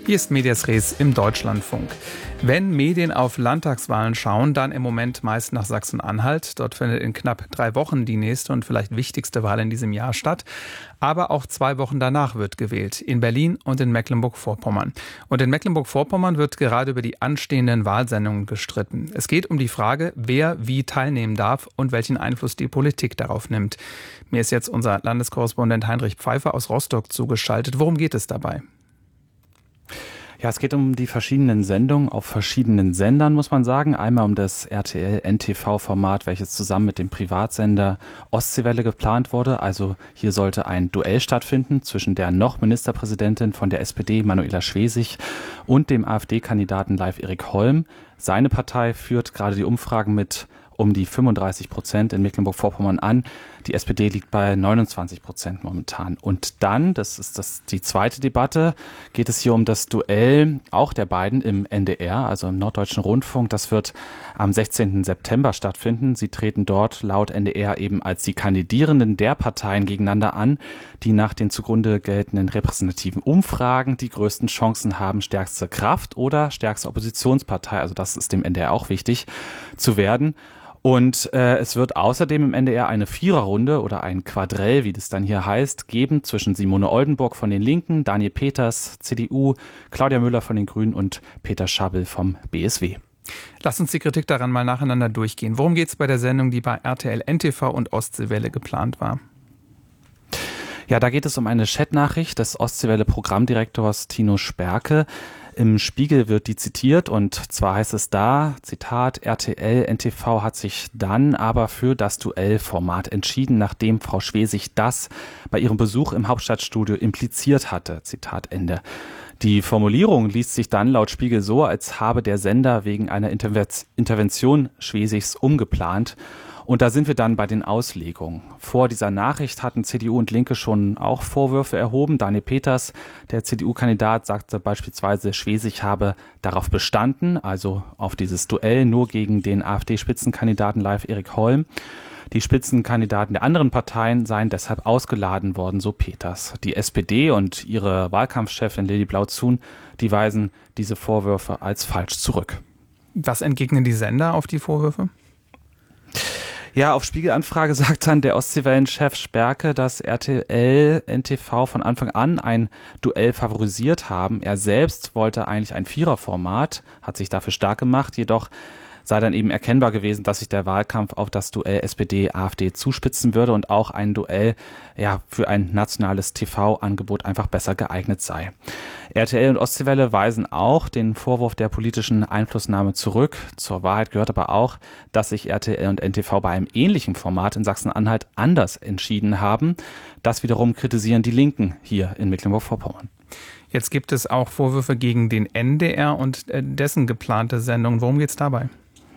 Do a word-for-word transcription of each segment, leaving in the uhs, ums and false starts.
Hier ist Medias Res im Deutschlandfunk. Wenn Medien auf Landtagswahlen schauen, dann im Moment meist nach Sachsen-Anhalt. Dort findet in knapp drei Wochen die nächste und vielleicht wichtigste Wahl in diesem Jahr statt. Aber auch zwei Wochen danach wird gewählt, in Berlin und in Mecklenburg-Vorpommern. Und in Mecklenburg-Vorpommern wird gerade über die anstehenden Wahlsendungen gestritten. Es geht um die Frage, wer wie teilnehmen darf und welchen Einfluss die Politik darauf nimmt. Mir ist jetzt unser Landeskorrespondent Heinrich Pfeiffer aus Rostock zugeschaltet. Worum geht es dabei? Ja, es geht um die verschiedenen Sendungen auf verschiedenen Sendern, muss man sagen. Einmal um das R T L-N T V-Format, welches zusammen mit dem Privatsender Ostseewelle geplant wurde. Also hier sollte ein Duell stattfinden zwischen der noch Ministerpräsidentin von der S P D, Manuela Schwesig, und dem AfD-Kandidaten Live-Erik Holm. Seine Partei führt gerade die Umfragen mit um die fünfunddreißig Prozent in Mecklenburg-Vorpommern an. Die S P D liegt bei neunundzwanzig Prozent momentan. Und dann, das ist das, die zweite Debatte, geht es hier um das Duell auch der beiden im N D R, also im Norddeutschen Rundfunk. Das wird am sechzehnten September stattfinden. Sie treten dort laut N D R eben als die Kandidierenden der Parteien gegeneinander an, die nach den zugrunde geltenden repräsentativen Umfragen die größten Chancen haben, stärkste Kraft oder stärkste Oppositionspartei, also das ist dem N D R auch wichtig, zu werden. Und äh, es wird außerdem im N D R eine Viererrunde oder ein Quadrell, wie das dann hier heißt, geben zwischen Simone Oldenburg von den Linken, Daniel Peters, C D U, Claudia Müller von den Grünen und Peter Schabel vom B S W. Lass uns die Kritik daran mal nacheinander durchgehen. Worum geht es bei der Sendung, die bei R T L-N T V und Ostseewelle geplant war? Ja, da geht es um eine Chatnachricht des Ostseewelle-Programmdirektors Tino Sperke. Im Spiegel wird die zitiert und zwar heißt es da, Zitat, R T L-N T V hat sich dann aber für das Duellformat entschieden, nachdem Frau Schwesig das bei ihrem Besuch im Hauptstadtstudio impliziert hatte. Zitat Ende. Die Formulierung liest sich dann laut Spiegel so, als habe der Sender wegen einer Intervention Schwesigs umgeplant. Und da sind wir dann bei den Auslegungen. Vor dieser Nachricht hatten C D U und Linke schon auch Vorwürfe erhoben. Daniel Peters, der C D U-Kandidat, sagte beispielsweise, Schwesig habe darauf bestanden, also auf dieses Duell nur gegen den AfD-Spitzenkandidaten Live-Erik Holm. Die Spitzenkandidaten der anderen Parteien seien deshalb ausgeladen worden, so Peters. Die S P D und ihre Wahlkampfchefin Lili Blauzun, die weisen diese Vorwürfe als falsch zurück. Was entgegnen die Sender auf die Vorwürfe? Ja, auf Spiegelanfrage sagt dann der Ostseewellen-Chef Sperke, dass R T L-N T V von Anfang an ein Duell favorisiert haben. Er selbst wollte eigentlich ein Viererformat, hat sich dafür stark gemacht, jedoch sei dann eben erkennbar gewesen, dass sich der Wahlkampf auf das Duell S P D A f D zuspitzen würde und auch ein Duell ja für ein nationales T V-Angebot einfach besser geeignet sei. R T L und Ostseewelle weisen auch den Vorwurf der politischen Einflussnahme zurück. Zur Wahrheit gehört aber auch, dass sich R T L und N T V bei einem ähnlichen Format in Sachsen-Anhalt anders entschieden haben. Das wiederum kritisieren die Linken hier in Mecklenburg-Vorpommern. Jetzt gibt es auch Vorwürfe gegen den N D R und dessen geplante Sendung. Worum geht es dabei?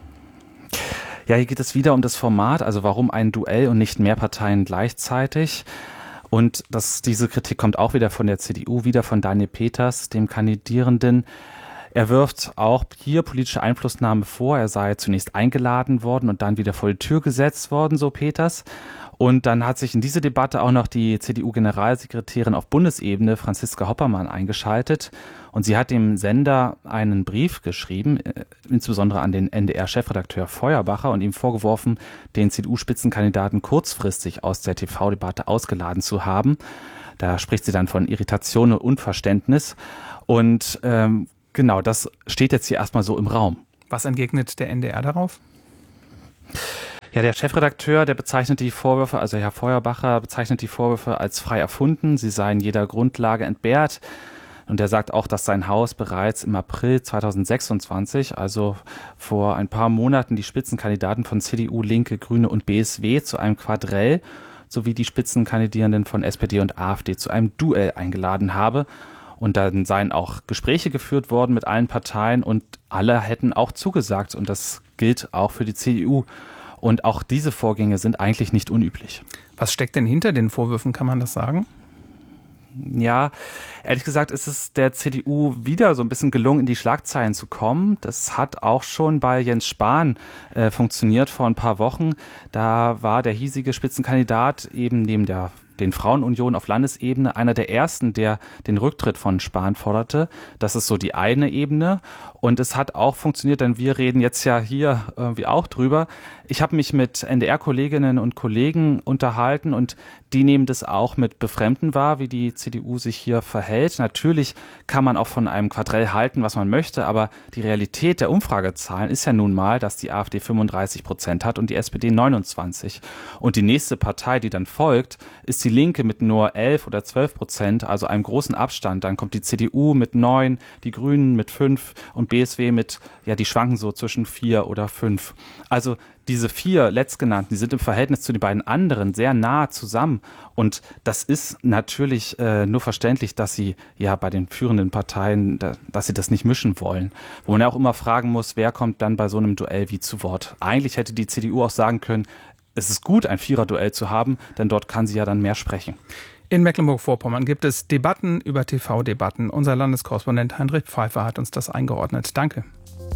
Ja, hier geht es wieder um das Format, also warum ein Duell und nicht mehr Parteien gleichzeitig. Und das, diese Kritik kommt auch wieder von der C D U, wieder von Daniel Peters, dem Kandidierenden. Er wirft auch hier politische Einflussnahme vor. Er sei zunächst eingeladen worden und dann wieder vor die Tür gesetzt worden, so Peters. Und dann hat sich in diese Debatte auch noch die C D U-Generalsekretärin auf Bundesebene, Franziska Hoppermann, eingeschaltet. Und sie hat dem Sender einen Brief geschrieben, insbesondere an den N D R-Chefredakteur Feuerbacher, und ihm vorgeworfen, den C D U-Spitzenkandidaten kurzfristig aus der T V-Debatte ausgeladen zu haben. Da spricht sie dann von Irritation und Unverständnis. Und ähm, genau, das steht jetzt hier erstmal so im Raum. Was entgegnet der N D R darauf? Ja, der Chefredakteur, der bezeichnet die Vorwürfe, also Herr Feuerbacher bezeichnet die Vorwürfe als frei erfunden. Sie seien jeder Grundlage entbehrt. Und er sagt auch, dass sein Haus bereits im April zweitausendsechsundzwanzig, also vor ein paar Monaten, die Spitzenkandidaten von C D U, Linke, Grüne und B S W zu einem Quadrell sowie die Spitzenkandidierenden von S P D und AfD zu einem Duell eingeladen habe. Und dann seien auch Gespräche geführt worden mit allen Parteien und alle hätten auch zugesagt. Und das gilt auch für die C D U. Und auch diese Vorgänge sind eigentlich nicht unüblich. Was steckt denn hinter den Vorwürfen, kann man das sagen? Ja, ehrlich gesagt ist es der C D U wieder so ein bisschen gelungen, in die Schlagzeilen zu kommen. Das hat auch schon bei Jens Spahn äh, funktioniert vor ein paar Wochen. Da war der hiesige Spitzenkandidat eben neben der den Frauenunionen auf Landesebene, einer der ersten, der den Rücktritt von Spahn forderte. Das ist so die eine Ebene. Und es hat auch funktioniert, denn wir reden jetzt ja hier irgendwie auch drüber. Ich habe mich mit N D R-Kolleginnen und Kollegen unterhalten und die nehmen das auch mit Befremden wahr, wie die C D U sich hier verhält. Natürlich kann man auch von einem Quadrell halten, was man möchte, aber die Realität der Umfragezahlen ist ja nun mal, dass die AfD fünfunddreißig Prozent hat und die S P D neunundzwanzig. Und die nächste Partei, die dann folgt, ist die Linke mit nur elf oder zwölf Prozent, also einem großen Abstand. Dann kommt die C D U mit neun, die Grünen mit fünf und B S W mit, ja, die schwanken so zwischen vier oder fünf. Also diese vier letztgenannten, die sind im Verhältnis zu den beiden anderen sehr nah zusammen. Und das ist natürlich äh, nur verständlich, dass sie ja bei den führenden Parteien, da, dass sie das nicht mischen wollen. Wo man ja auch immer fragen muss, wer kommt dann bei so einem Duell wie zu Wort. Eigentlich hätte die C D U auch sagen können, es ist gut, ein Vierer-Duell zu haben, denn dort kann sie ja dann mehr sprechen. In Mecklenburg-Vorpommern gibt es Debatten über T V-Debatten. Unser Landeskorrespondent Heinrich Pfeiffer hat uns das eingeordnet. Danke.